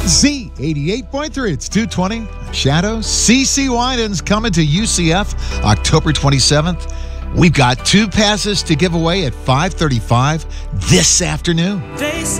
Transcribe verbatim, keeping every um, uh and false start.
Z eighty-eight point three. It's two twenty. Shadow. C C Winans coming to U C F October twenty-seventh. We've got two passes to give away at five thirty-five this afternoon.